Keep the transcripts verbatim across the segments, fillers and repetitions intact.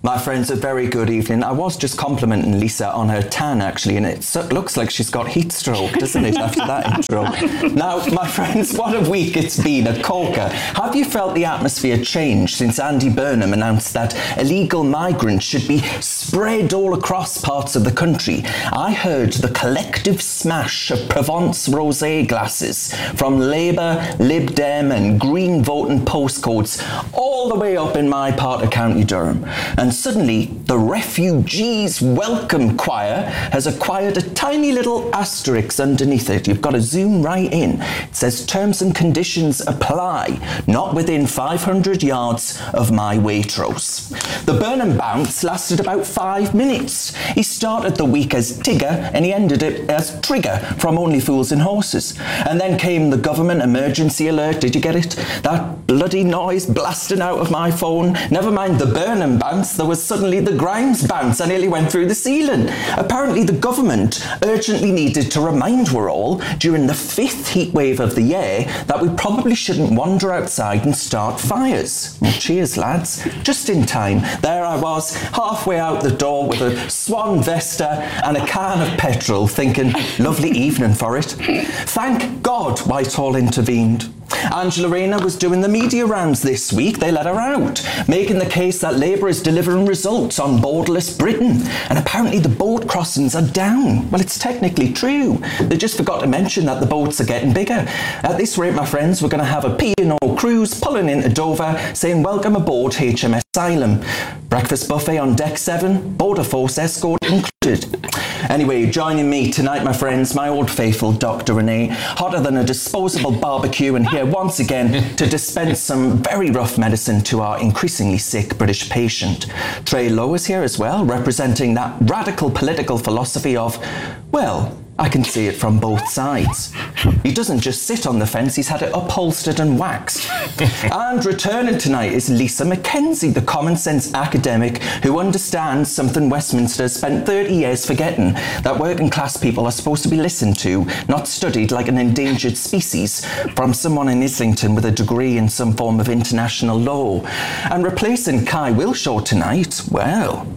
My friends, a very good evening. I was just complimenting Lisa on her tan, actually, and it so- looks like she's got heat stroke, doesn't it, after that intro? Now, my friends, what a week it's been at Corker. Have you felt the atmosphere change since Andy Burnham announced that illegal migrants should be spread all across parts of the country? I heard the collective smash of Provence rosé glasses from Labour, Lib Dem and Green voting postcodes all the way up in my part of County Durham. And suddenly, the Refugees Welcome Choir has acquired a tiny little asterisk underneath it. You've got to zoom right in. It says, terms and conditions apply, not within five hundred yards of my Waitrose. The Burnham bounce lasted about five minutes. He started the week as Tigger and he ended it as Trigger from Only Fools and Horses. And then came the government emergency alert. Did you get it? That bloody noise blasting out of my phone. Never mind the Burnham bounce, there was suddenly the Grimes bounce. I nearly went through the ceiling. Apparently the government urgently needed to remind we're all during the fifth heat wave of the year that we probably shouldn't wander outside and start fires. Well, cheers, lads. Just in time. There I was, halfway out the door with a Swan Vesta and a can of petrol, thinking, lovely evening for it. Thank God Whitehall intervened. Angela Rayner was doing the media rounds this week. They let her out, making the case that Labour is delivering results on borderless Britain. And apparently the boat crossings are down. Well, it's technically true. They just forgot to mention that the boats are getting bigger. At this rate, my friends, we're going to have a P and O cruise pulling into Dover saying, welcome aboard H M S Asylum. Breakfast buffet on deck seven, border force escort included. Anyway, joining me tonight, my friends, my old faithful Doctor Renee, hotter than a disposable barbecue, and here once again to dispense some very rough medicine to our increasingly sick British patient. Trey Lowe is here as well, representing that radical political philosophy of, well, I can see it from both sides. He doesn't just sit on the fence, he's had it upholstered and waxed. And returning tonight is Lisa Mackenzie, the common sense academic who understands something Westminster has spent thirty years forgetting, that working class people are supposed to be listened to, not studied like an endangered species from someone in Islington with a degree in some form of international law. And replacing Kai Wilshaw tonight, well,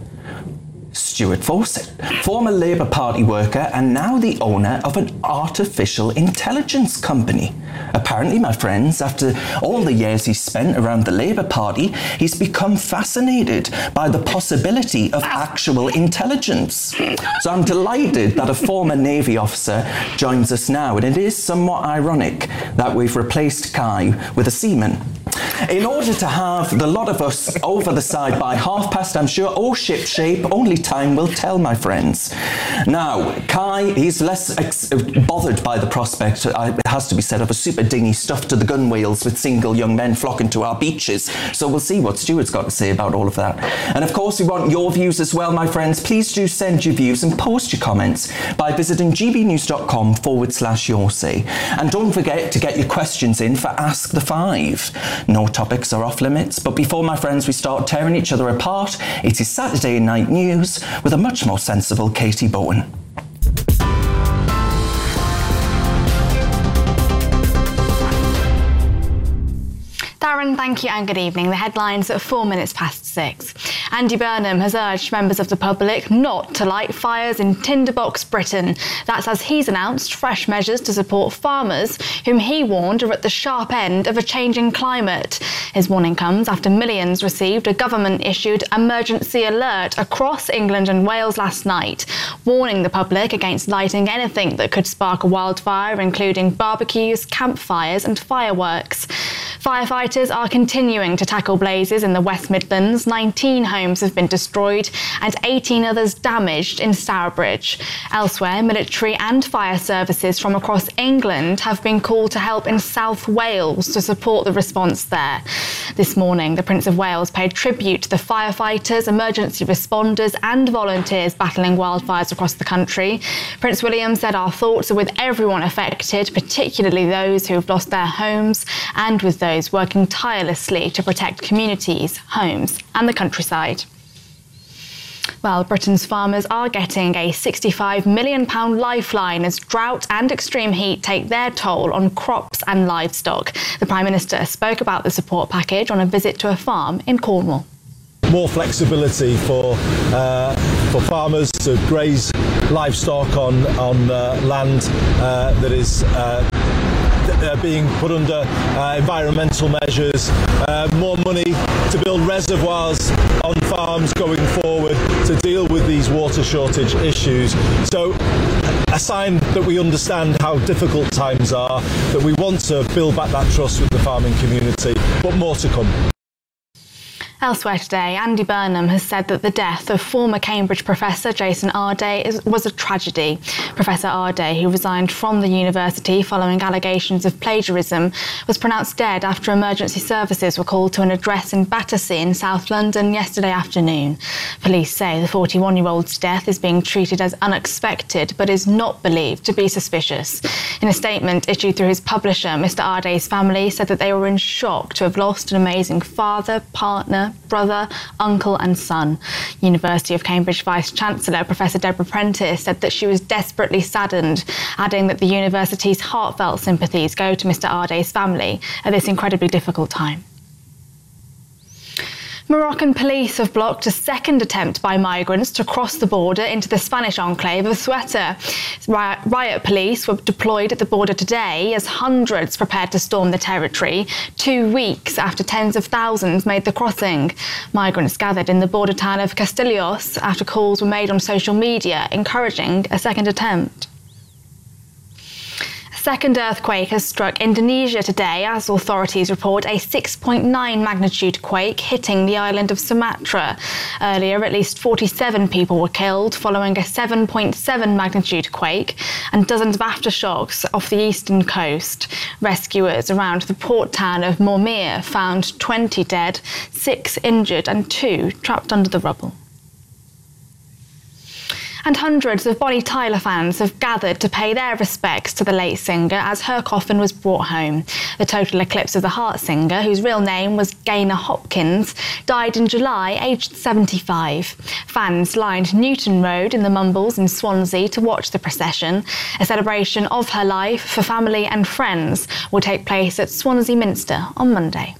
Stuart Fawcett, former Labour Party worker and now the owner of an artificial intelligence company. Apparently, my friends, after all the years he's spent around the Labour Party, he's become fascinated by the possibility of actual intelligence. So I'm delighted that a former Navy officer joins us now, and it is somewhat ironic that we've replaced Kai with a seaman. In order to have the lot of us over the side by half past, I'm sure, all ship shape, only time will tell, my friends. Now, Kai, he's less ex- bothered by the prospect, uh, it has to be said, of a super dinghy stuffed to the gunwales with single young men flocking to our beaches. So we'll see what Stuart's got to say about all of that. And of course, we want your views as well, my friends. Please do send your views and post your comments by visiting gbnews.com forward slash your say. And don't forget to get your questions in for Ask the Five. No topics are off limits, but before, my friends, we start tearing each other apart, it is Saturday Night News with a much more sensible Katie Bowen. Darren, thank you and good evening. The headlines at four minutes past six. Andy Burnham has urged members of the public not to light fires in Tinderbox, Britain. That's as he's announced fresh measures to support farmers whom he warned are at the sharp end of a changing climate. His warning comes after millions received a government-issued emergency alert across England and Wales last night, warning the public against lighting anything that could spark a wildfire, including barbecues, campfires and fireworks. Firefighters are continuing to tackle blazes in the West Midlands. nineteen homes have been destroyed and eighteen others damaged in Stourbridge. Elsewhere, military and fire services from across England have been called to help in South Wales to support the response there. This morning, the Prince of Wales paid tribute to the firefighters, emergency responders and volunteers battling wildfires across the country. Prince William said, "Our thoughts are with everyone affected, particularly those who have lost their homes and with those working tirelessly to protect communities, homes and the countryside." Well, Britain's farmers are getting a sixty-five million pounds lifeline as drought and extreme heat take their toll on crops and livestock. The Prime Minister spoke about the support package on a visit to a farm in Cornwall. more flexibility for uh, for farmers to graze livestock on on uh, land uh, that is uh, th- uh, being put under uh, environmental measures, uh, more money to build reservoirs on farms going forward to deal with these water shortage issues. So a sign that we understand how difficult times are, that we want to build back that trust with the farming community, but more to come. Elsewhere today, Andy Burnham has said that the death of former Cambridge professor Jason Arday is, was a tragedy. Professor Arday, who resigned from the university following allegations of plagiarism, was pronounced dead after emergency services were called to an address in Battersea in South London yesterday afternoon. Police say the forty-one-year-old's death is being treated as unexpected but is not believed to be suspicious. In a statement issued through his publisher, Mister Arday's family said that they were in shock to have lost an amazing father, partner, brother, uncle and son. University of Cambridge Vice-Chancellor Professor Deborah Prentice said that she was desperately saddened, adding that the university's heartfelt sympathies go to Mister Arday's family at this incredibly difficult time. Moroccan police have blocked a second attempt by migrants to cross the border into the Spanish enclave of Ceuta. Riot police were deployed at the border today as hundreds prepared to storm the territory, two weeks after tens of thousands made the crossing. Migrants gathered in the border town of Castellos after calls were made on social media encouraging a second attempt. A second earthquake has struck Indonesia today as authorities report a six point nine magnitude quake hitting the island of Sumatra. Earlier, at least forty-seven people were killed following a seven point seven magnitude quake and dozens of aftershocks off the eastern coast. Rescuers around the port town of Mormir found twenty dead, six injured and two trapped under the rubble. And hundreds of Bonnie Tyler fans have gathered to pay their respects to the late singer as her coffin was brought home. The Total Eclipse of the Heart singer, whose real name was Gaynor Hopkins, died in July, aged seventy-five. Fans lined Newton Road in the Mumbles in Swansea to watch the procession. A celebration of her life for family and friends will take place at Swansea Minster on Monday.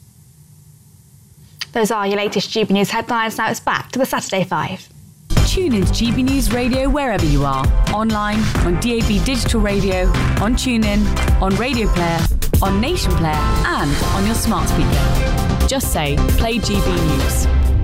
Those are your latest G B News headlines. Now it's back to the Saturday Five. Tune in to G B News Radio wherever you are. Online, on D A B Digital Radio, on TuneIn, on Radio Player, on Nation Player and on your smart speaker. Just say, play G B News.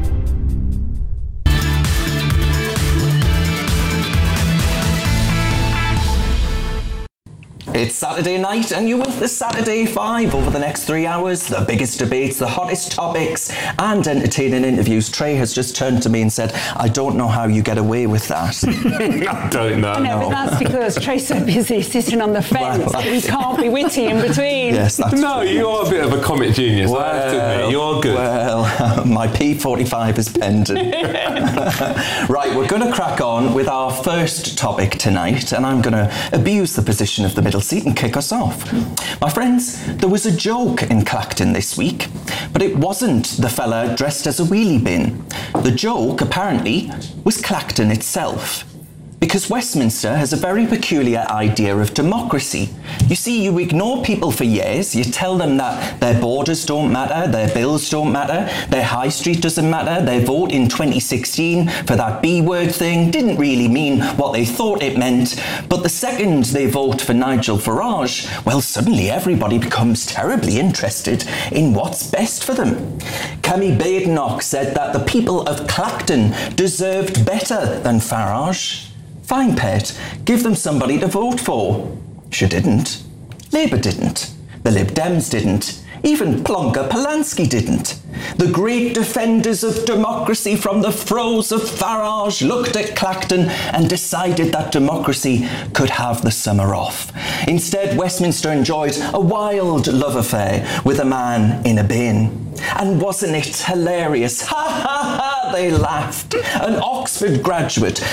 It's Saturday night and you're with the Saturday Five. Over the next three hours, the biggest debates, the hottest topics and entertaining interviews. Trey has just turned to me and said, I don't know how you get away with that. I don't know. I know, but that's because Trey's so busy sitting on the fence Well, that he can't be witty in between. Yes, that's No, true. you're a bit of a comic genius. Well, I have to admit, you're good. Well, my P forty-five is pending. Right, we're going to crack on with our first topic tonight, and I'm going to abuse the position of the middle seat and kick us off. My friends, there was a joke in Clacton this week, but it wasn't the fella dressed as a wheelie bin. The joke, apparently, was Clacton itself. Because Westminster has a very peculiar idea of democracy. You see, you ignore people for years, you tell them that their borders don't matter, their bills don't matter, their high street doesn't matter, their vote in twenty sixteen for that B-word thing didn't really mean what they thought it meant, but the second they vote for Nigel Farage, well, suddenly everybody becomes terribly interested in what's best for them. Cammy Badenoch said that the people of Clacton deserved better than Farage. Fine, pet, give them somebody to vote for. She didn't. Labour didn't. The Lib Dems didn't. Even Plonker Polanski didn't. The great defenders of democracy from the throes of Farage looked at Clacton and decided that democracy could have the summer off. Instead, Westminster enjoyed a wild love affair with a man in a bin. And wasn't it hilarious? Ha ha ha, they laughed. An Oxford graduate, a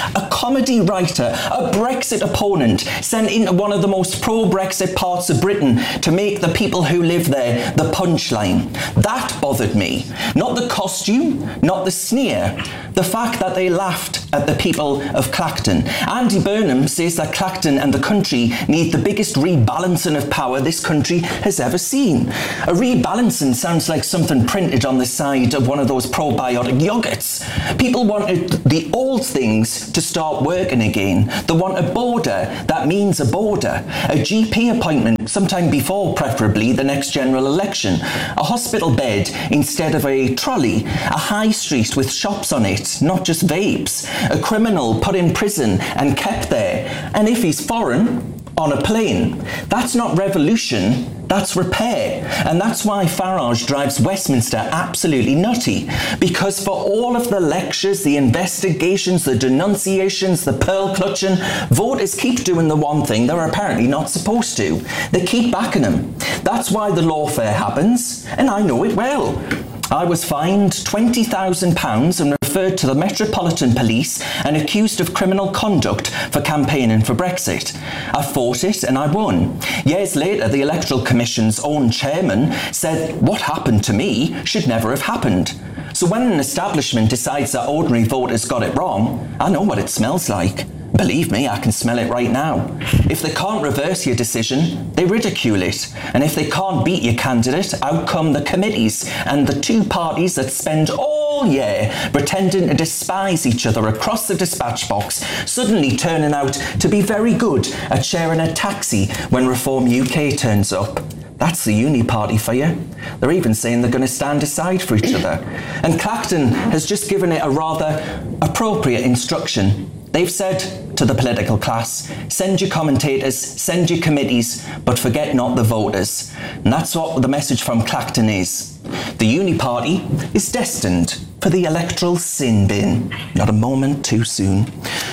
comedy writer, a Brexit opponent, sent into one of the most pro-Brexit parts of Britain to make the people who live there the punchline. That bothered me. Not the costume, not the sneer, the fact that they laughed at the people of Clacton. Andy Burnham says that Clacton and the country need the biggest rebalancing of power this country has ever seen. A rebalancing sounds like something printed on the side of one of those probiotic yogurts. People wanted the old things to start working again. They want a border that means a border, a G P appointment sometime before, preferably, the next general election, a hospital bed instead of a trolley, a high street with shops on it, not just vapes, a criminal put in prison and kept there, and if he's foreign, on a plane. That's not revolution, that's repair. And that's why Farage drives Westminster absolutely nutty. Because for all of the lectures, the investigations, the denunciations, the pearl clutching, voters keep doing the one thing they're apparently not supposed to. They keep backing him. That's why the lawfare happens, and I know it well. I was fined twenty thousand pounds and referred to the Metropolitan Police and accused of criminal conduct for campaigning for Brexit. I fought it and I won. Years later, the Electoral Commission's own chairman said what happened to me should never have happened. So when an establishment decides that ordinary voters got it wrong, I know what it smells like. Believe me, I can smell it right now. If they can't reverse your decision, they ridicule it. And if they can't beat your candidate, out come the committees and the two parties that spend all year pretending to despise each other across the dispatch box, suddenly turning out to be very good at sharing a taxi when Reform U K turns up. That's the uni party for you. They're even saying they're going to stand aside for each other. And Clacton has just given it a rather appropriate instruction. They've said to the political class, send your commentators, send your committees, but forget not the voters. And that's what the message from Clacton is. The uni party is destined for the electoral sin bin. Not a moment too soon.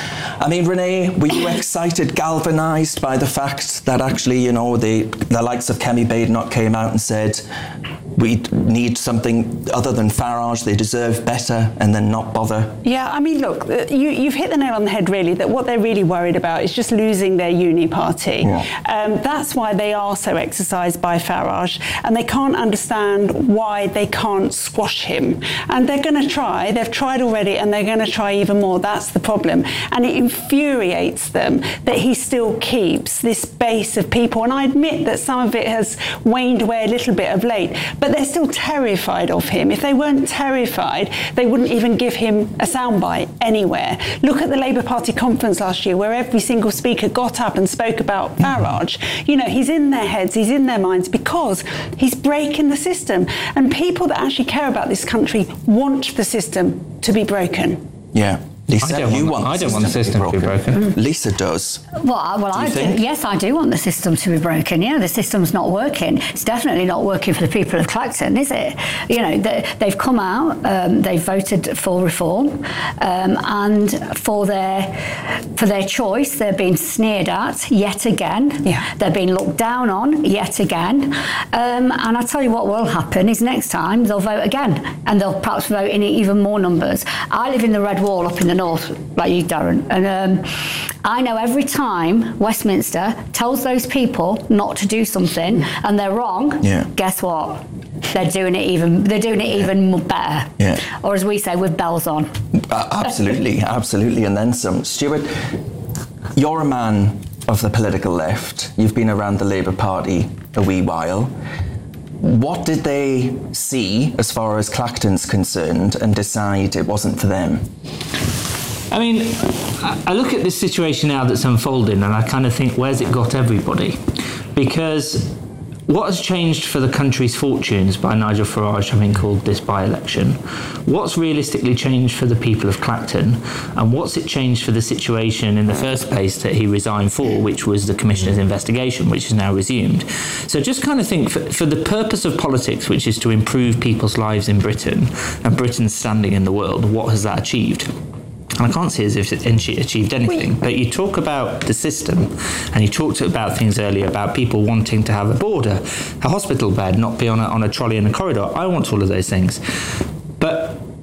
I mean, Renee, were you excited, galvanised by the fact that actually, you know, the, the likes of Kemi Badenoch came out and said, we need something other than Farage, they deserve better, and then not bother? Yeah, I mean, look, you, you've hit the nail on the head, really, that what they're really worried about is just losing their uni party. Yeah. Um, that's why they are so exercised by Farage, and they can't understand why they can't squash him. And they're going to try, they've tried already, and they're going to try even more. That's the problem. And it infuriates them that he still keeps this base of people. And I admit that some of it has waned away a little bit of late, but they're still terrified of him. If they weren't terrified, they wouldn't even give him a soundbite anywhere. Look at the Labour Party conference last year, where every single speaker got up and spoke about Farage. You know, he's in their heads, he's in their minds, because he's breaking the system. And people that actually care about this country want the system to be broken. Yeah. Lisa, I don't you want, want I don't want the system to be broken. Mm. Lisa does. Well, I- well, do I think? do. Yes, I do want the system to be broken. Yeah, the system's not working. It's definitely not working for the people of Clacton, is it? You know, they, they've come out, um, they've voted for reform, um, and for their for their choice, they're being sneered at yet again. Yeah. They're being looked down on yet again. Um, and I tell you what will happen is next time they'll vote again, and they'll perhaps vote in even more numbers. I live in the Red Wall up in the north, like you, Darren, and um, I know every time Westminster tells those people not to do something and they're wrong, yeah. guess what? They're doing it even. They're doing it even better. Yeah. Or as we say, with bells on. Uh, absolutely, absolutely, and then some. Stuart, you're a man of the political left. You've been around the Labour Party a wee while. What did they see as far as Clacton's concerned and decide it wasn't for them? I mean, I look at this situation now that's unfolding and I kind of think, where's it got everybody? Because what has changed for the country's fortunes by Nigel Farage having called this by-election? What's realistically changed for the people of Clacton? And what's it changed for the situation in the first place that he resigned for, which was the Commissioner's investigation, which is now resumed? So just kind of think, for, for the purpose of politics, which is to improve people's lives in Britain and Britain's standing in the world, what has that achieved? And I can't see as if it achieved anything. But you talk about the system, and you talked about things earlier about people wanting to have a border, a hospital bed, not be on a, on a trolley in a corridor. I want all of those things. But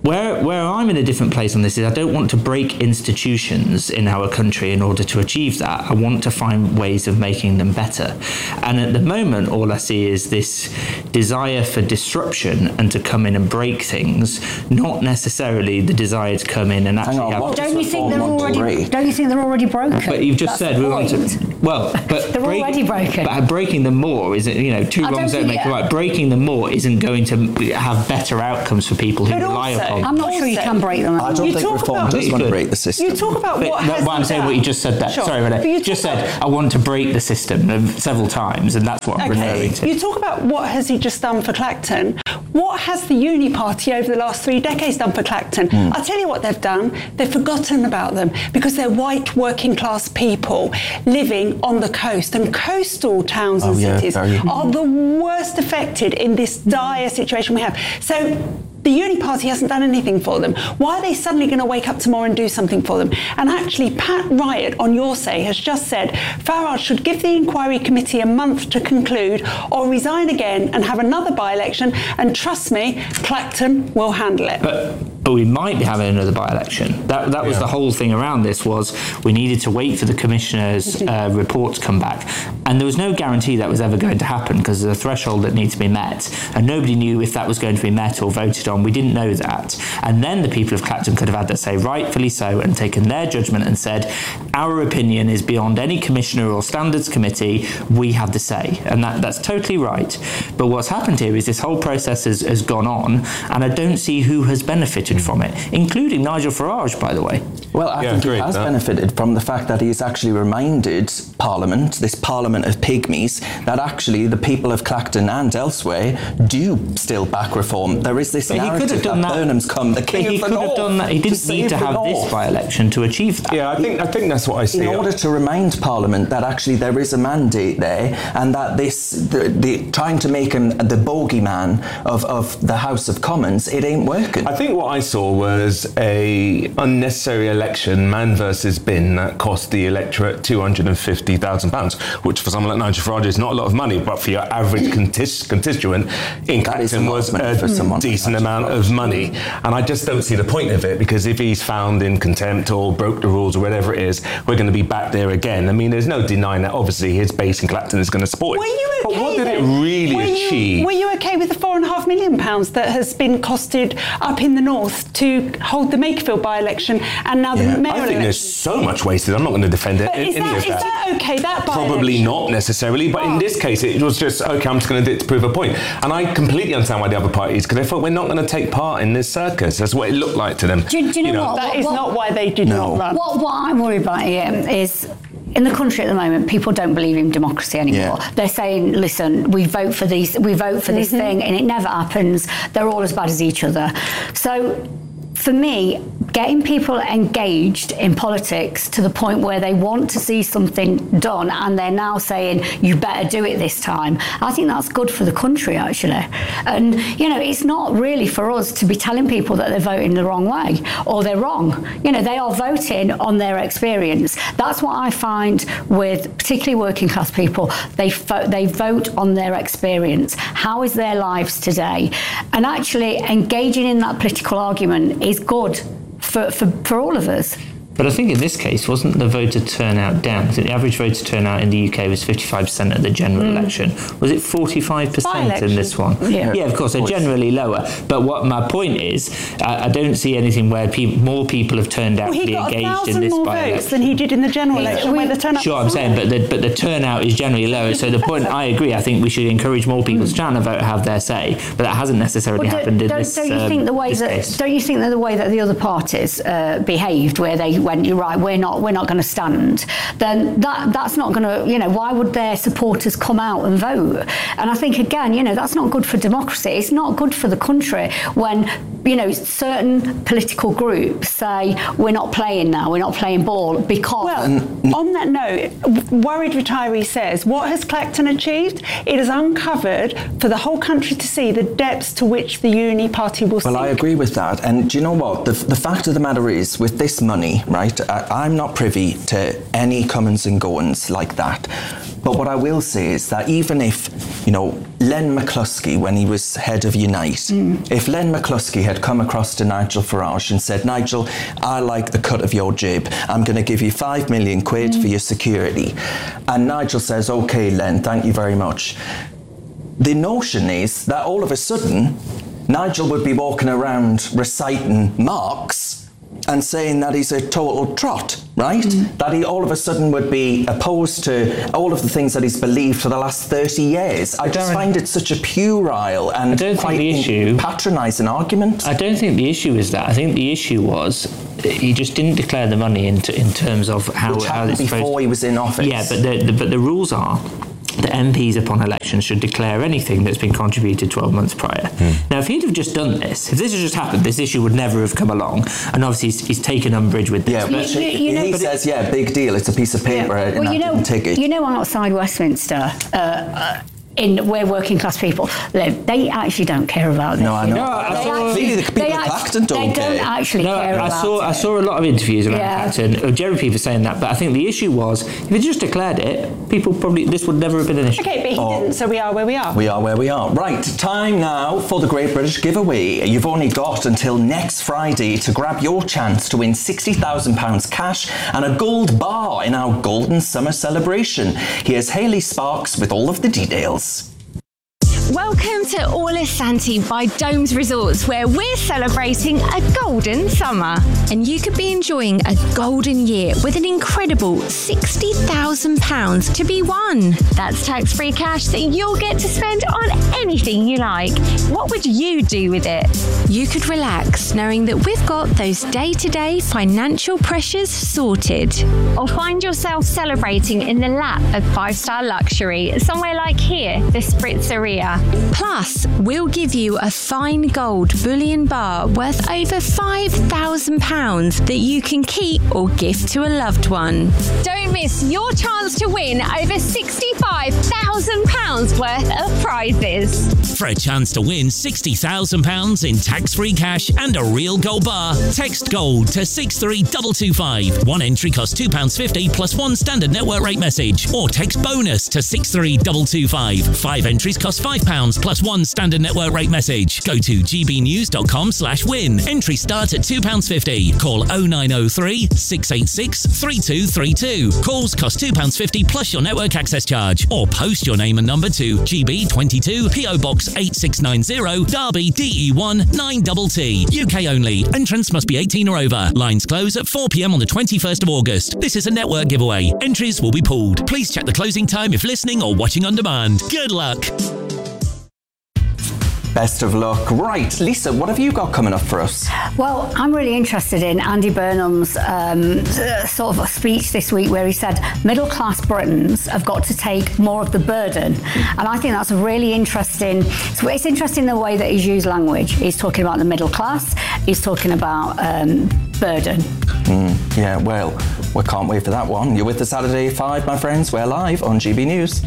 where where I'm in a different place on this is I don't want to break institutions in our country in order to achieve that. I want to find ways of making them better. And at the moment, all I see is this desire for disruption and to come in and break things, not necessarily the desire to come in and actually on, have... what Don't you think they're already? Don't you think they're already broken? But you've just That's said the we want point. to... Well, but... They're break, already broken. But breaking them more isn't, you know, two I wrongs don't don't think make a it- right. Breaking them more isn't going to have better outcomes for people who But rely also- upon them. I'm not sure you Also- can break them. I don't You think talk reform about- does You want to could. break the system. You talk about But what that- has why I'm been saying done. what you just said there. Sure. Sorry, But Renee. you Just talk said I want to break the system um, several times, and that's what I'm referring to. You talk about what has he just done for Clacton. What has the Uni Party over the last three decades done for Clacton? Mm. I'll tell you what they've done. They've forgotten about them because they're white working class people living on the coast, and coastal towns and Oh, yeah, cities very. are the worst affected in this dire situation we have. So the Uni Party hasn't done anything for them. Why are they suddenly going to wake up tomorrow and do something for them? And actually, Pat Riot on Your Say has just said Farage should give the inquiry committee a month to conclude or resign again and have another by-election. And trust me, Clacton will handle it. But but we might be having another by-election. That that was Yeah. the whole thing around this, was we needed to wait for the commissioner's uh, report to come back, and there was no guarantee that was ever going to happen because there's a threshold that needs to be met, and nobody knew if that was going to be met or voted on. We didn't know that, and then the people of Clacton could have had their say, rightfully so, and taken their judgment and said, our opinion is beyond any commissioner or standards committee. We have the say, and that that's totally right. But what's happened here is this whole process has, has gone on, and I don't see who has benefited from it, including Nigel Farage, by the way. Well, I Yeah, think he agreed, has that. benefited from the fact that he's actually reminded Parliament, this Parliament of pygmies, that actually the people of Clacton and elsewhere do still back reform. There is this But he could narrative have done that that. Burnham's come the But king he of the could north. have done that. He didn't save need to the have north. this by-election to achieve that. Yeah, I think I think that's what I see. In order to remind Parliament that actually there is a mandate there, and that this, the, the trying to make him the bogeyman of, of the House of Commons, it ain't working. I think what I saw was a unnecessary election, man versus bin, that cost the electorate two hundred fifty thousand pounds, which for someone like Nigel Farage is not a lot of money, but for your average contis- constituent in That is a Clacton lot was of money a for someone like decent Nigel amount Farage. of money. And I just don't see the point of it, because if he's found in contempt or broke the rules or whatever it is, we're going to be back there again. I mean, there's no denying that obviously his base in Clacton is going to support it. Were you okay But what did it then? really were you, achieve? Were you okay with the four and a half million pounds that has been costed up in the north to hold the Makerfield by-election and now the Yeah. mayoral I think election? there's so much wasted. I'm not going to defend it. But is any that, of is that. that okay? That Probably by-election? not necessarily, but Oh. in this case, it was just, okay, I'm just going to do it to prove a point. And I completely understand why the other parties, because they thought we're not going to take part in this circus. That's what it looked like to them. Do you- do you know what? That is What- not why they did No. not run. What, what I'm worried about here is, in the country at the moment, people don't believe in democracy anymore. Yeah. They're saying, listen, we vote for these, we vote for this thing, and it never happens. They're all as bad as each other. So, for me, getting people engaged in politics to the point where they want to see something done and they're now saying, you better do it this time, I think that's good for the country, actually. And, you know, it's not really for us to be telling people that they're voting the wrong way or they're wrong. You know, they are voting on their experience. That's what I find with particularly working class people. They, fo- they vote on their experience. How is their lives today? And actually engaging in that political argument is good for, for, for all of us. But I think in this case, wasn't the voter turnout down? I think the average voter turnout in the U K was fifty-five percent at the general election. Was it forty-five percent in this one? Yeah. Yeah, of course, they're generally lower. But what my point is, I, I don't see anything where pe- more people have turned out Well, to he be got a engaged in thousand this more by-election. votes than he did in the general election, where the turnout Sure, I'm was saying, higher. but the but the turnout is generally lower. So the point, I agree. I think we should encourage more people to try and vote, have their say. But that hasn't necessarily Well, do- happened in don't, this. don't you um, think the way this that case. don't you think that the way that the other parties uh, behaved, where they went, you're right, we're not we're not going to stand, then that that's not going to, you know, why would their supporters come out and vote? And I think again, you know, that's not good for democracy. It's not good for the country when, you know, certain political groups say we're not playing now, we're not playing ball because. Well, on that note, Worried Retiree says, what has Clacton achieved? It has uncovered for the whole country to see the depths to which the Uni Party will Well, sink. I agree with that. And do you know what? The, the fact of the matter is, with this money, right? I, I'm not privy to any comings and goings like that. But what I will say is that even if, you know, Len McCluskey, when he was head of Unite, mm. if Len McCluskey had come across to Nigel Farage and said, Nigel, I like the cut of your jib. I'm going to give you five million quid mm. for your security. And Nigel says, OK, Len, thank you very much. The notion is that all of a sudden, Nigel would be walking around reciting Marx and saying that he's a total trot, right? Mm. That he all of a sudden would be opposed to all of the things that he's believed for the last thirty years. I just find it such a puerile and quite patronising argument. I don't think the issue is that. I think the issue was he just didn't declare the money in, t- in terms of how... Which how happened before he was in office. Yeah, but the, the, but the rules are that M Ps upon election should declare anything that's been contributed twelve months prior. Mm. Now, if he'd have just done this, if this had just happened, this issue would never have come along. And obviously, he's, he's taken umbrage with this. Yeah, but you, you, you know, he but says, it, yeah, big deal. It's a piece of paper. Yeah. Well, you know, you know, outside Westminster, uh, uh, in where working class people live, they actually don't care about this. No, I know. No, I they saw, actually, the people at Clacton don't they care. They don't actually no, care I about saw, it. I saw a lot of interviews around yeah. Clacton. Uh, Jerry people saying that, but I think the issue was if he just declared it, people probably this would never have been an issue. Okay, but he oh. didn't, so we are where we are. We are where we are. Right, time now for the Great British Giveaway. You've only got until next Friday to grab your chance to win sixty thousand pounds cash and a gold bar in our Golden Summer celebration. Here's Hayley Sparks with all of the details. Welcome to Orlissanti by Domes Resorts, where we're celebrating a golden summer. And you could be enjoying a golden year with an incredible sixty thousand pounds to be won. That's tax-free cash that you'll get to spend on anything you like. What would you do with it? You could relax knowing that we've got those day-to-day financial pressures sorted. Or find yourself celebrating in the lap of five-star luxury, somewhere like here, the Spritzeria. Plus, we'll give you a fine gold bullion bar worth over five thousand pounds that you can keep or gift to a loved one. Don't miss your chance to win over sixty-five thousand pounds worth of prizes. For a chance to win sixty thousand pounds in tax-free cash and a real gold bar, text GOLD to six three two two five. One entry costs two pounds fifty plus one standard network rate message. Or text BONUS to six three two two five. Five entries cost five pounds plus one standard network rate message. Go to gbnews.com slash win. Entry starts at two pounds fifty. Call oh nine oh three, six eight six, three two three two. Calls cost two pounds fifty plus your network access charge. Or post your name and number to G B twenty-two, P O Box eight six nine zero, Derby, D E one nine T T. U K only. Entrance must be eighteen or over. Lines close at four p.m. on the twenty-first of August. This is a network giveaway. Entries will be pooled. Please check the closing time if listening or watching on demand. Good luck. Best of luck. Right, Lisa, what have you got coming up for us? Well, I'm really interested in Andy Burnham's um, sort of a speech this week where he said middle-class Britons have got to take more of the burden. And I think that's a really interesting... So it's interesting the way that he's used language. He's talking about the middle class. He's talking about um, burden. Mm, yeah, well, we can't wait for that one. You're with the Saturday Five, my friends. We're live on G B News.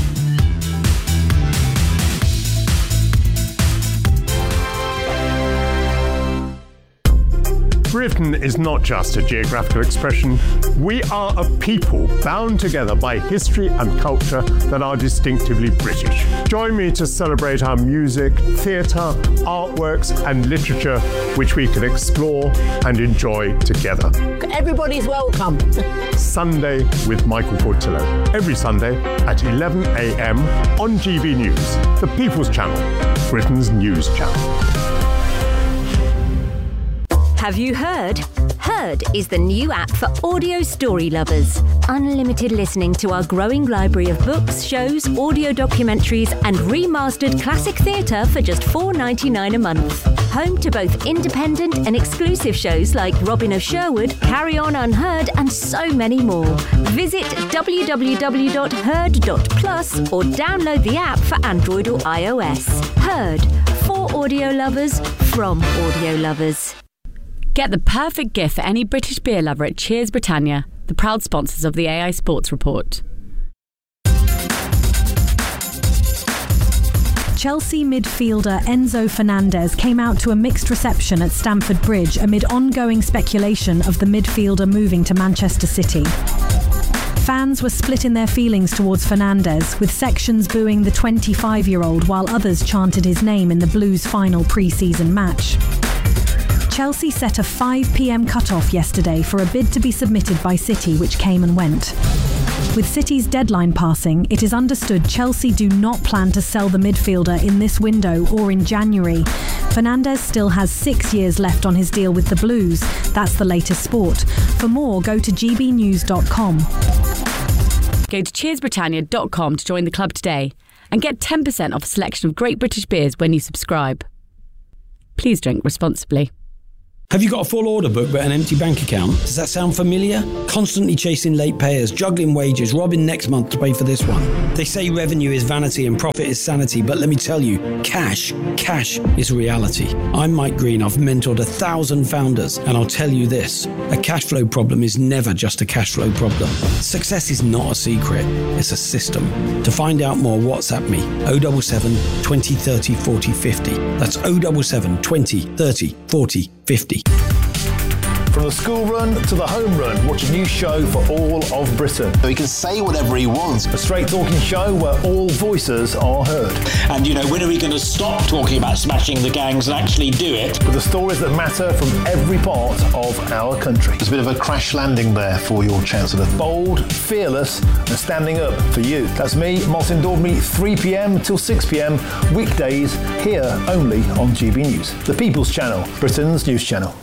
Britain is not just a geographical expression. We are a people bound together by history and culture that are distinctively British. Join me to celebrate our music, theatre, artworks and literature, which we can explore and enjoy together. Everybody's welcome. Sunday with Michael Portillo. Every Sunday at eleven a.m. on G B News, the People's Channel, Britain's news channel. Have you heard? Heard is the new app for audio story lovers. Unlimited listening to our growing library of books, shows, audio documentaries and remastered classic theatre for just four dollars ninety-nine a month. Home to both independent and exclusive shows like Robin of Sherwood, Carry On Unheard and so many more. Visit w w w dot heard dot plus or download the app for Android or iOS. Heard. For audio lovers, from audio lovers. Get the perfect gift for any British beer lover at Cheers Britannia, the proud sponsors of the A I Sports Report. Chelsea midfielder Enzo Fernandez came out to a mixed reception at Stamford Bridge amid ongoing speculation of the midfielder moving to Manchester City. Fans were split in their feelings towards Fernandez, with sections booing the twenty-five-year-old while others chanted his name in the Blues' final pre-season match. Chelsea set a five p.m. cut-off yesterday for a bid to be submitted by City, which came and went. With City's deadline passing, it is understood Chelsea do not plan to sell the midfielder in this window or in January. Fernandez still has six years left on his deal with the Blues. That's the latest sport. For more, go to g b news dot com. Go to cheers britannia dot com to join the club today and get ten percent off a selection of great British beers when you subscribe. Please drink responsibly. Have you got a full order book but an empty bank account? Does that sound familiar? Constantly chasing late payers, juggling wages, robbing next month to pay for this one. They say revenue is vanity and profit is sanity, but let me tell you, cash, cash is reality. I'm Mike Green, I've mentored a thousand founders, and I'll tell you this, a cash flow problem is never just a cash flow problem. Success is not a secret, it's a system. To find out more, WhatsApp me, oh seven seven, twenty, thirty, forty, fifty. That's oh seven seven, twenty, thirty, forty, fifty. From the school run to the home run, watch a new show for all of Britain. He can say whatever he wants. A straight talking show where all voices are heard. And, you know, when are we going to stop talking about smashing the gangs and actually do it? With the stories that matter from every part of our country. There's a bit of a crash landing there for your Chancellor. Bold, fearless and standing up for you. That's me, Martin Daubney, three p.m. till six p.m. weekdays here only on G B News. The People's Channel, Britain's news channel.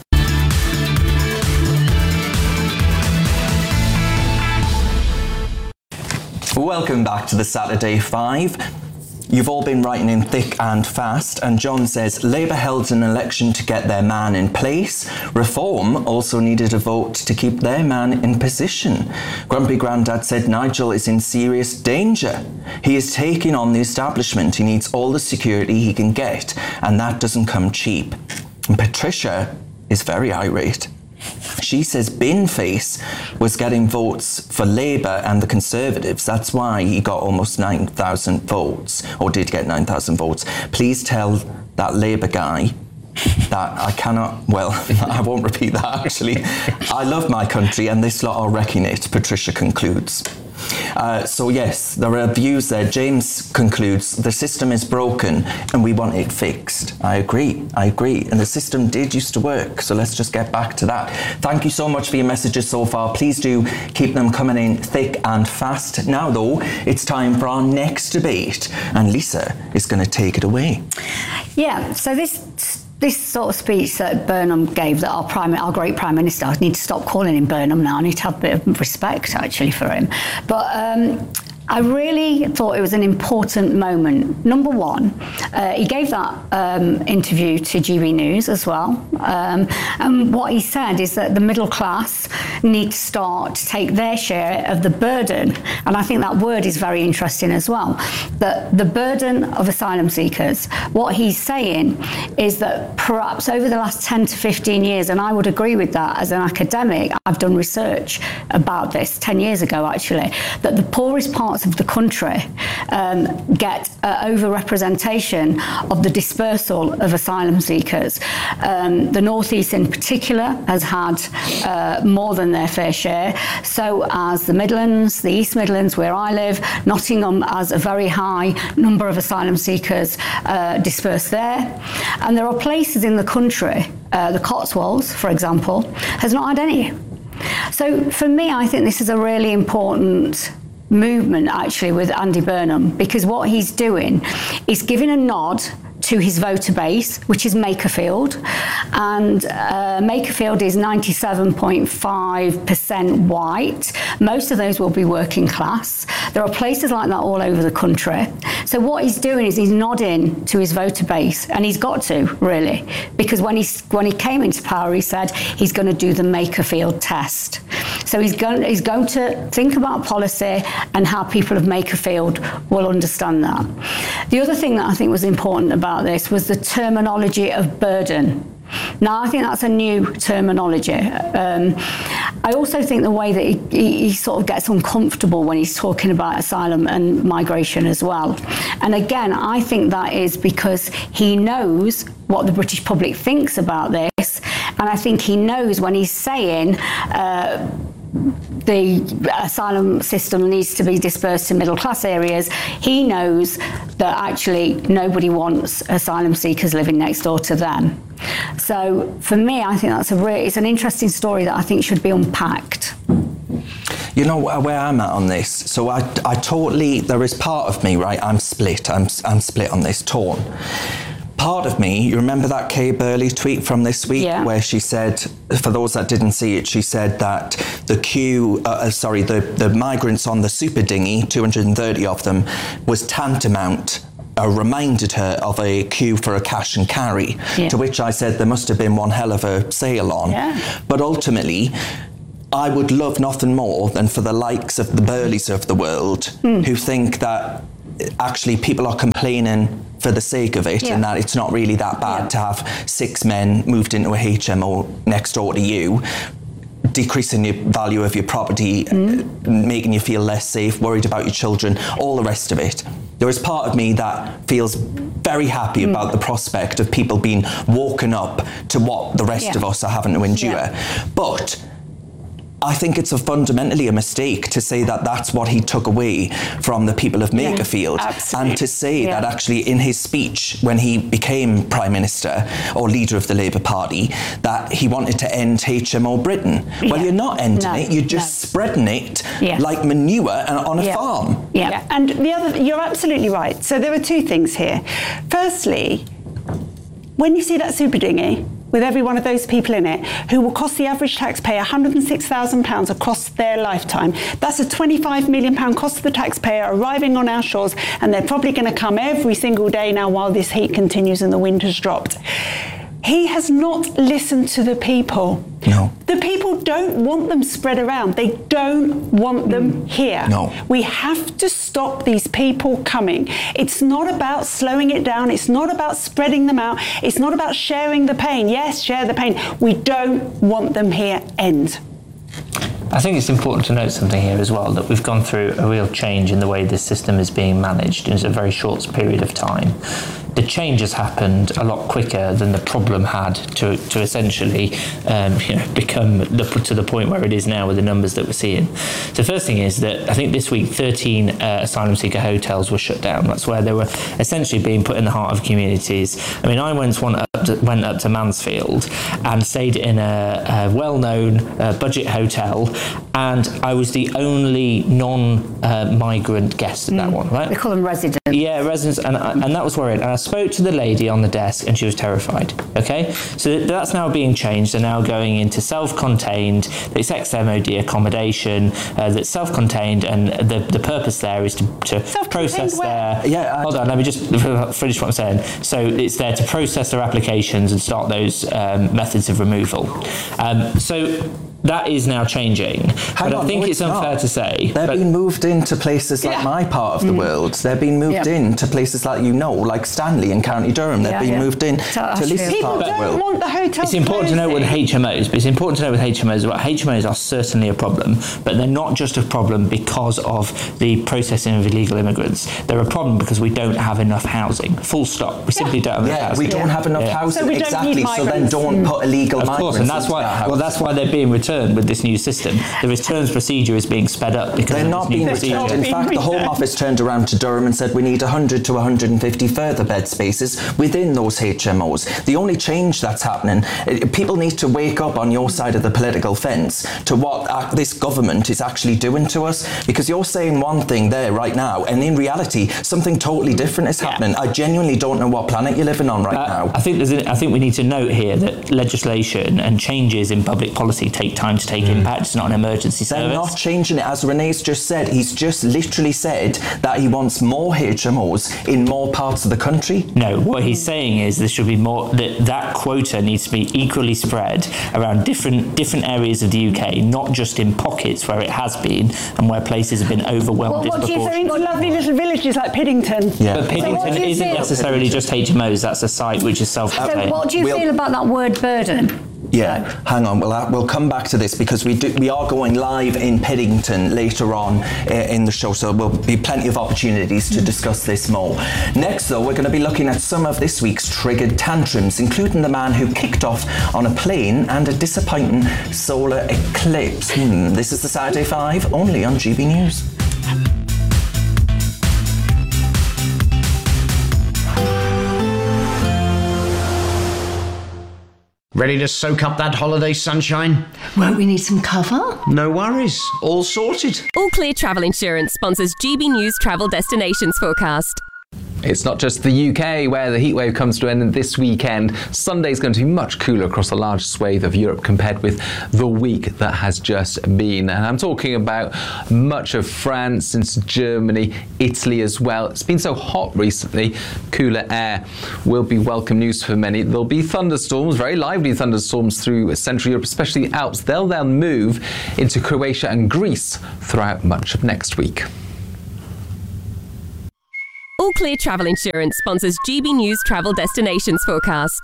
Welcome back to the Saturday Five. You've all been writing in thick and fast, and John says Labour held an election to get their man in place. Reform also needed a vote to keep their man in position. Grumpy Grandad said Nigel is in serious danger. He is taking on the establishment. He needs all the security he can get, and that doesn't come cheap. And Patricia is very irate. She says Binface was getting votes for Labour and the Conservatives. That's why he got almost nine thousand votes, or did get nine thousand votes. Please tell that Labour guy that I cannot, well, I won't repeat that actually. I love my country and this lot are wrecking it, Patricia concludes. Uh, so yes, there are views there. James concludes the system is broken and we want it fixed. I agree, I agree. And the system did used to work, so let's just get back to that. Thank you so much for your messages so far. Please do keep them coming in thick and fast. Now though, it's time for our next debate and Lisa is going to take it away. Yeah, so this This sort of speech that Burnham gave, that our prime, our great Prime Minister, I need to stop calling him Burnham now, I need to have a bit of respect actually for him. But um, I really thought it was an important moment. Number one, uh, he gave that um, interview to G B News as well. Um, and what he said is that the middle class need to start to take their share of the burden. And I think that word is very interesting as well. That the burden of asylum seekers, what he's saying is that perhaps over the last ten to fifteen years, and I would agree with that as an academic, I've done research about this ten years ago actually, that the poorest parts of the country um, get uh, over-representation of the dispersal of asylum seekers. Um, the North East in particular has had uh, more than their fair share, so as the Midlands, the East Midlands where I live, Nottingham has a very high number of asylum seekers uh, dispersed there. And there are places in the country, uh, the Cotswolds for example, has not had any. So for me, I think this is a really important movement actually with Andy Burnham, because what he's doing is giving a nod to his voter base, which is Makerfield, and uh, Makerfield is ninety-seven point five percent white. Most of those will be working class. There are places like that all over the country. So what he's doing is he's nodding to his voter base, and he's got to, really, because when he, when he came into power, he said he's going to do the Makerfield test. So he's going, he's going to think about policy and how people of Makerfield will understand that. The other thing that I think was important about this was the terminology of burden. Now, I think that's a new terminology. Um, I also think the way that he, he, he sort of gets uncomfortable when he's talking about asylum and migration as well. And again, I think that is because he knows what the British public thinks about this. And I think he knows when he's saying uh, the asylum system needs to be dispersed to middle class areas, he knows that actually nobody wants asylum seekers living next door to them. So for me, I think that's a re- it's an interesting story that I think should be unpacked. You know where I'm at on this? So I, I totally, there is part of me, right, I'm split, I'm, I'm split on this, torn. Part of me, you remember that Kay Burley tweet from this week, yeah, where she said, for those that didn't see it, she said that the queue, uh, sorry, the, the migrants on the super dinghy, two hundred thirty of them, was tantamount, uh, reminded her of a queue for a cash and carry, yeah. To which I said there must have been one hell of a sale on. Yeah. But ultimately, I would love nothing more than for the likes of the Burleys of the world, mm. who think that actually people are complaining for the sake of it, yeah. and that it's not really that bad yeah. to have six men moved into a H M O next door to you, decreasing the value of your property, mm. making you feel less safe, worried about your children, all the rest of it. There is part of me that feels very happy mm. about the prospect of people being woken up to what the rest yeah. of us are having to endure. Yeah. But I think it's a fundamentally a mistake to say that that's what he took away from the people of Makerfield, yeah, and to say yeah. that actually in his speech when he became Prime Minister or leader of the Labour Party that he wanted to end H M O Britain. Yeah. Well, you're not ending no, it, you're just no. spreading it yeah. like manure on a yeah. farm. Yeah. yeah, and the other, you're absolutely right. So there are two things here. Firstly, when you see that super dinghy with every one of those people in it, who will cost the average taxpayer one hundred six thousand pounds across their lifetime. That's a twenty-five million pounds cost to the taxpayer arriving on our shores, and they're probably going to come every single day now while this heat continues and the wind has dropped. He has not listened to the people. No. The people don't want them spread around. They don't want them here. No. We have to stop these people coming. It's not about slowing it down. It's not about spreading them out. It's not about sharing the pain. Yes, share the pain. We don't want them here. End. I think it's important to note something here as well, that we've gone through a real change in the way this system is being managed in a very short period of time. The change has happened a lot quicker than the problem had to to essentially um, you know, become the, to the point where it is now with the numbers that we're seeing. So the first thing is that I think this week thirteen uh, asylum seeker hotels were shut down. That's where they were essentially being put in the heart of communities. I mean, I once went up to, went up to Mansfield and stayed in a, a well-known uh, budget hotel, and I was the only non-migrant uh, guest at mm. that one, right? They call them residents. Yeah, residents, and and that was worried. And I spoke to the lady on the desk, and she was terrified. Okay, so that's now being changed. They're now going into self-contained. It's ex-M O D accommodation uh, that's self-contained, and the the purpose there is to, to process their. Yeah. I hold on, let me just finish what I'm saying. So it's there to process their applications and start those um, methods of removal. Um, so. That is now changing, Hang but on, I think no, it's it's unfair not. to say. They're being moved into places like yeah. my part of the mm. world. They're being moved yeah. into places like, you know, like Stanley in County Durham. They're yeah, being yeah. moved in so to Lisa's People part of the don't world. want the hotel. It's important closing. to know with H M Os, but it's important to know with H M Os as well. H M Os are certainly a problem, but they're not just a problem because of the processing of illegal immigrants. They're a problem because we don't have enough housing. Full stop. We simply yeah. don't have enough Yeah, housing. we don't yeah. have enough yeah. housing. So we don't exactly. need So then migrants. don't put illegal of migrants. course, and that's why. Well, that's why they're being returned with this new system. The returns procedure is being sped up because they're not being returned. In fact, the Home Office turned around to Durham and said we need one hundred to one hundred fifty further bed spaces within those H M Os. The only change that's happening, people need to wake up on your side of the political fence to what this government is actually doing to us, because you're saying one thing there right now, and in reality, something totally different is happening. Yeah. I genuinely don't know what planet you're living on right uh, now. I think there's a, I think we need to note here that legislation and changes in public policy take time to take mm. impact. It's not an emergency They're service. not changing it. As Renee's just said, he's just literally said that he wants more H H M Os in more parts of the country? No, what he's saying is there should be more, that that quota needs to be equally spread around different different areas of the U K, not just in pockets where it has been and where places have been overwhelmed. Well, what do you think? Lovely little villages like Piddington. Yeah. But Piddington so isn't feel? necessarily just H M Os, that's a site which is self-contained. So what do you We'll- feel about that word burden? Yeah, hang on. We'll, uh, we'll come back to this because we do, we are going live in Piddington later on uh, in the show, so there'll be plenty of opportunities to discuss this more. Next, though, we're going to be looking at some of this week's triggered tantrums, including the man who kicked off on a plane and a disappointing solar eclipse. Hmm, this is the Saturday Five, only on G B News. Ready to soak up that holiday sunshine? Won't we need some cover? No worries, all sorted. All Clear Travel Insurance sponsors G B News Travel Destinations Forecast. It's not just the U K where the heatwave comes to an end this weekend. Sunday's going to be much cooler across a large swathe of Europe compared with the week that has just been. And I'm talking about much of France, into Germany, Italy as well. It's been so hot recently. Cooler air will be welcome news for many. There'll be thunderstorms, very lively thunderstorms through Central Europe, especially the Alps. They'll then move into Croatia and Greece throughout much of next week. All Clear Travel Insurance sponsors G B News Travel Destinations Forecast.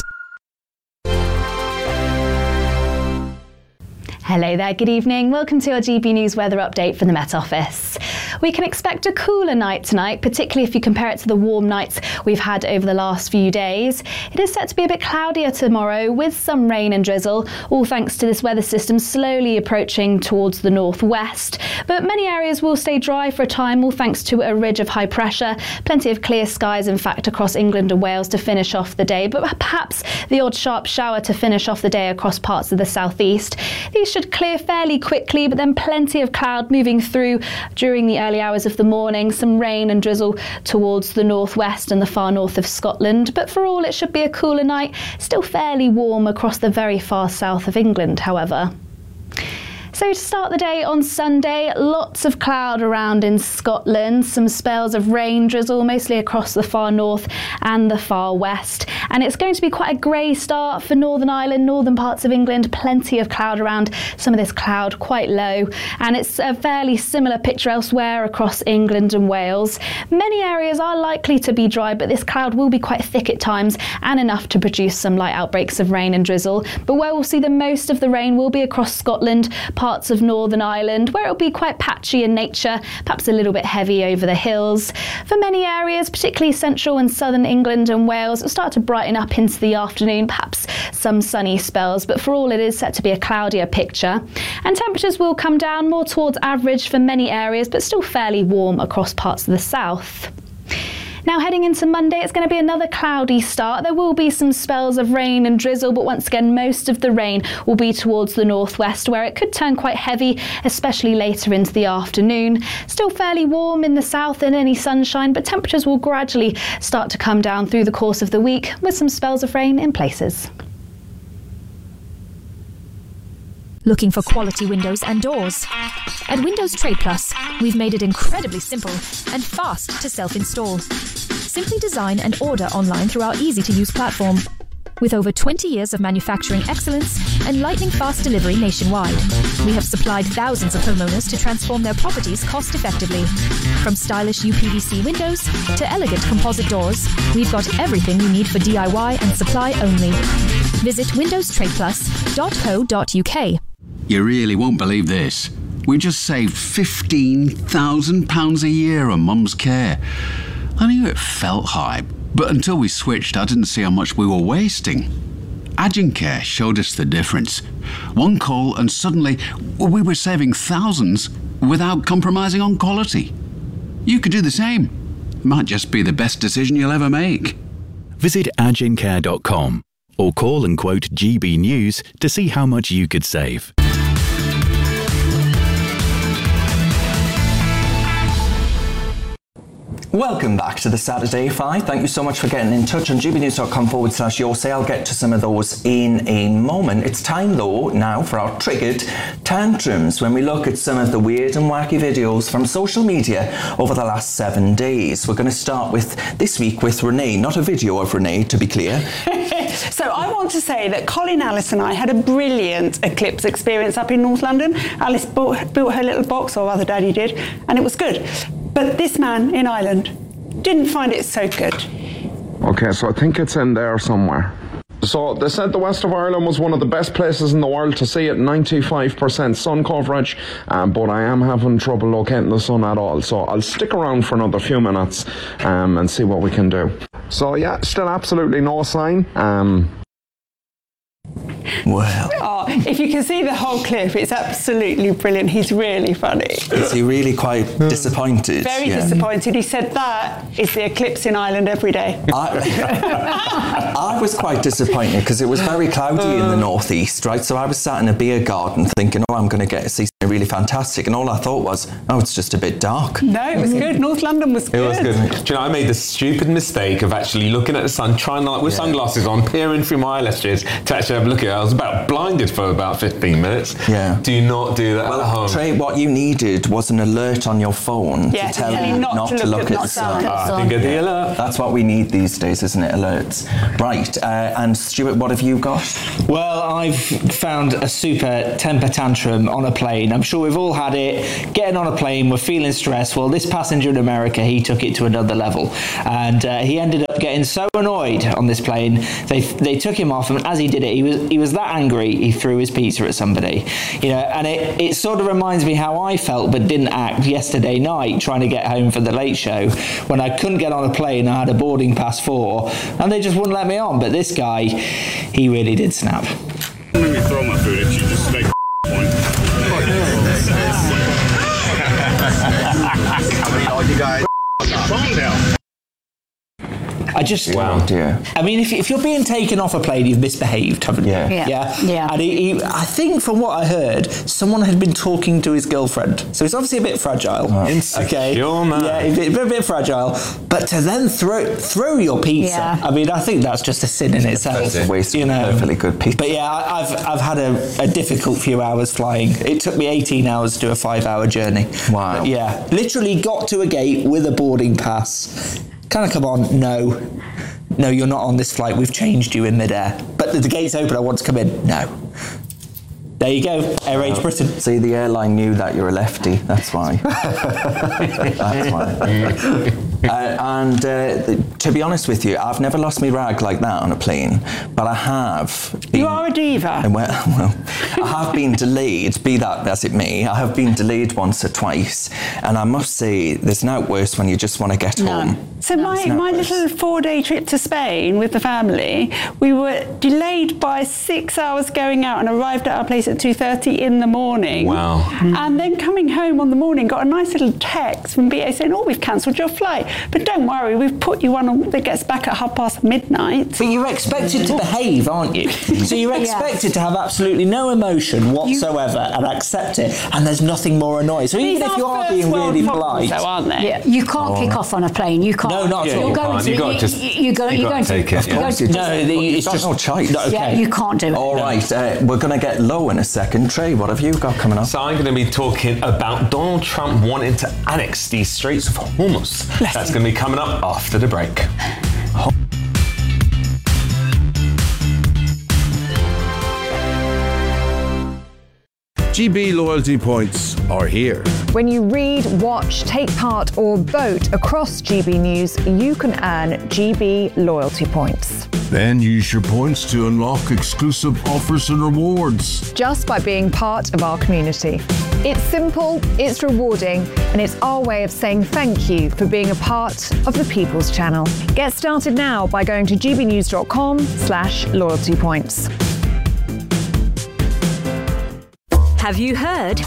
Hello there, good evening. Welcome to our G B News weather update from the Met Office. We can expect a cooler night tonight, particularly if you compare it to the warm nights we've had over the last few days. It is set to be a bit cloudier tomorrow with some rain and drizzle, all thanks to this weather system slowly approaching towards the northwest. But many areas will stay dry for a time, all thanks to a ridge of high pressure. Plenty of clear skies, in fact, across England and Wales to finish off the day, but perhaps the odd sharp shower to finish off the day across parts of the southeast. These should clear fairly quickly, but then plenty of cloud moving through during the early hours of the morning. Some rain and drizzle towards the northwest and the far north of Scotland. But for all, it should be a cooler night. Still fairly warm across the very far south of England, however. So to start the day on Sunday, lots of cloud around in Scotland, some spells of rain, drizzle, mostly across the far north and the far west. And it's going to be quite a grey start for Northern Ireland, northern parts of England, plenty of cloud around, some of this cloud quite low. And it's a fairly similar picture elsewhere across England and Wales. Many areas are likely to be dry, but this cloud will be quite thick at times and enough to produce some light outbreaks of rain and drizzle. But where we'll see the most of the rain will be across Scotland, parts of Northern Ireland, where it'll be quite patchy in nature, perhaps a little bit heavy over the hills. For many areas, particularly central and southern England and Wales, it'll start to brighten up into the afternoon, perhaps some sunny spells, but for all it is set to be a cloudier picture. And temperatures will come down more towards average for many areas, but still fairly warm across parts of the south. Now heading into Monday, it's going to be another cloudy start. There will be some spells of rain and drizzle, but once again, most of the rain will be towards the northwest, where it could turn quite heavy, especially later into the afternoon. Still fairly warm in the south and any sunshine, but temperatures will gradually start to come down through the course of the week, with some spells of rain in places. Looking for quality windows and doors? At Windows Trade Plus, we've made it incredibly simple and fast to self-install. Simply design and order online through our easy-to-use platform. With over twenty years of manufacturing excellence and lightning-fast delivery nationwide, we have supplied thousands of homeowners to transform their properties cost-effectively. From stylish U P V C windows to elegant composite doors, we've got everything you need for D I Y and supply only. Visit windows trade plus dot co dot U K. You really won't believe this. We just saved fifteen thousand pounds a year on Mum's care. I knew it felt high, but until we switched, I didn't see how much we were wasting. Agencare showed us the difference. One call and suddenly we were saving thousands without compromising on quality. You could do the same. Might just be the best decision you'll ever make. Visit agencare dot com or call and quote G B News to see how much you could save. Welcome back to the Saturday Five. Thank you so much for getting in touch on gbnews.com forward slash your say. I'll get to some of those in a moment. It's time though now for our triggered tantrums, when we look at some of the weird and wacky videos from social media over the last seven days. We're going to start with this week with Renee, not a video of Renee, to be clear. So I want to say that Colin, Alice and I had a brilliant eclipse experience up in North London. Alice bought, built her little box, or rather Daddy did, and it was good. But this man in Ireland didn't find it so good. Okay, so I think it's in there somewhere. So they said the west of Ireland was one of the best places in the world to see it, ninety-five percent sun coverage, um, but I am having trouble locating the sun at all. So I'll stick around for another few minutes um, and see what we can do. So yeah, still absolutely no sign. Um, Well. Oh, if you can see the whole clip, it's absolutely brilliant. He's really funny. Is he really quite disappointed? Very yeah. disappointed. He said that is the eclipse in Ireland every day. I, I was quite disappointed because it was very cloudy in the northeast, right? So I was sat in a beer garden thinking, oh, I'm going to get to see something really fantastic. And all I thought was, oh, it's just a bit dark. No, it was good. North London was good. It was good. Do you know, I made the stupid mistake of actually looking at the sun, trying like with yeah. sunglasses on, peering through my eyelashes to actually have a look at it. I was about blinded for about fifteen minutes. Yeah. Do not do that well, at home. Trey, what you needed was an alert on your phone yeah, to tell yeah. you not, not to to look, look at, at the sun. sun. Ah, I think I the alert. That's what we need these days, isn't it? Alerts. Right. Uh, and Stuart, what have you got? Well, I've found a super temper tantrum on a plane. I'm sure we've all had it. Getting on a plane, we're feeling stressed. Well, this passenger in America, he took it to another level. And uh, he ended up getting so annoyed on this plane, they they took him off, and as he did it, he was he was that angry, he threw his pizza at somebody. You know, and it, it sort of reminds me how I felt but didn't act yesterday night trying to get home for the late show when I couldn't get on a plane. I had a boarding pass for, and they just wouldn't let me on. But this guy, he really did snap. Let me throw my food at you, just make point. You guys. Calm down. I just, wow, dear. I mean, if, if you're being taken off a plane, you've misbehaved, haven't you? Yeah. Yeah. Yeah. yeah. And he, he, I think from what I heard, someone had been talking to his girlfriend. So he's obviously a bit fragile. Oh. Insecure, okay. man. Yeah, a bit, a bit fragile. But to then throw throw your pizza, Yeah. I mean, I think that's just a sin in itself. It's a waste you of know. perfectly good pizza. But yeah, I, I've I've had a, a difficult few hours flying. It took me eighteen hours to do a five-hour journey. Wow. But yeah, literally got to a gate with a boarding pass. Kind of come on, no. No, you're not on this flight. We've changed you in midair. But the, the gate's open. I want to come in. No. There you go. Air Age Britain. See, the airline knew that you're a lefty. That's why. That's why. Uh, and uh, to be honest with you, I've never lost my rag like that on a plane, but I have been, You are a diva. Well, well, I have been delayed, be that as it may. I have been delayed once or twice, and I must say, there's no worse when you just want to get No. home. So my, my little four-day trip to Spain with the family, we were delayed by six hours going out and arrived at our place at two thirty in the morning. Wow. And then coming home on the morning, got a nice little text from B A saying, oh, we've cancelled your flight. But don't worry, we've put you on that gets back at half past midnight. But you're expected to behave, aren't you? So you're expected to have absolutely no emotion whatsoever and accept it, and there's nothing more annoying. So even These if you are are being first world really problems, polite, though, aren't they? Yeah, you can't kick off on a plane. You can't. No, not at Yeah, all. you Going can't. to, You got to you, just. you, you're going, you you're got going to take to, it. you're Yeah. going to No, the, it's Got just no choice. No, okay. Yeah, you can't do it. All right, uh, we're going to get low in a second. Trey, what have you got coming up? So I'm going to be talking about Donald Trump wanting to annex these Straits of Hormuz. That's going to be coming up after the break. G B loyalty points are here. When you read, watch, take part or vote across G B News, you can earn G B loyalty points. Then use your points to unlock exclusive offers and rewards. Just by being part of our community. It's simple, it's rewarding, and it's our way of saying thank you for being a part of the People's Channel. Get started now by going to gbnews.com slash loyalty points. Have you heard?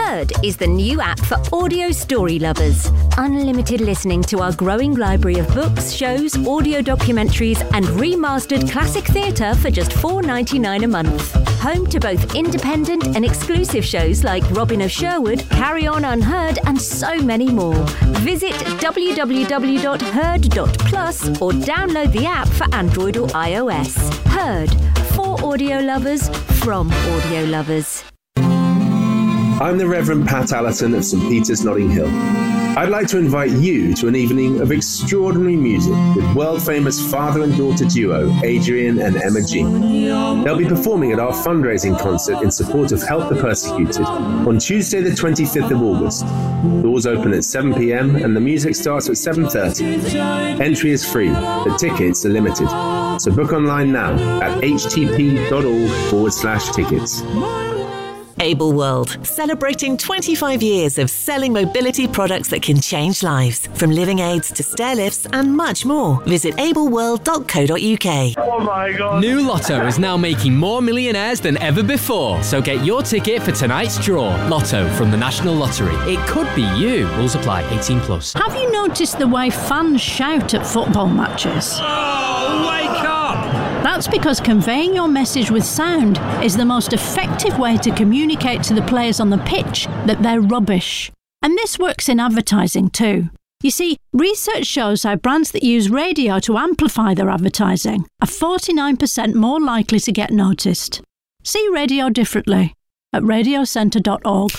Heard is the new app for audio story lovers. Unlimited listening to our growing library of books, shows, audio documentaries, and remastered classic theatre for just four dollars ninety-nine a month. Home to both independent and exclusive shows like Robin of Sherwood, Carry On Unheard, and so many more. Visit w w w dot heard dot plus or download the app for Android or iOS. Heard, for audio lovers, from audio lovers. I'm the Reverend Pat Allerton of St Peter's, Notting Hill. I'd like to invite you to an evening of extraordinary music with world-famous father and daughter duo Adrian and Emma Jean. They'll be performing at our fundraising concert in support of Help the Persecuted on Tuesday the twenty-fifth of August. Doors open at seven p m and the music starts at seven thirty. Entry is free, but tickets are limited. So book online now at htp.org forward slash tickets. Able World, celebrating twenty-five years of selling mobility products that can change lives, from living aids to stair lifts and much more. Visit able world dot co dot u k. Oh my God. New Lotto is now making more millionaires than ever before. So get your ticket for tonight's draw. Lotto from the National Lottery. It could be you. Rules apply. eighteen plus. Have you noticed the way fans shout at football matches? Oh, wake up! That's because conveying your message with sound is the most effective way to communicate to the players on the pitch that they're rubbish. And this works in advertising too. You see, research shows how brands that use radio to amplify their advertising are forty-nine percent more likely to get noticed. See radio differently at radio centre dot org.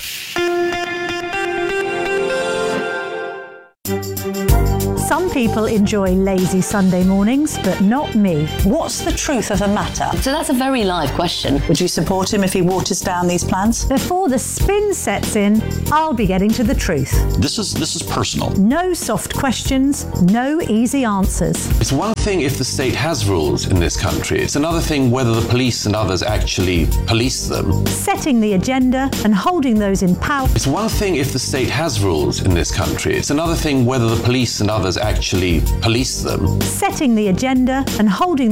Some people enjoy lazy Sunday mornings, but not me. What's the truth of the matter? So that's a very live question. Would you support him if he waters down these plans? Before the spin sets in, I'll be getting to the truth. This is this is personal. No soft questions, no easy answers. It's one thing if the state has rules in this country. It's another thing whether the police and others actually police them. Setting the agenda and holding those in power. It's one thing if the state has rules in this country. It's another thing whether the police and others actually police them. Setting the agenda and holding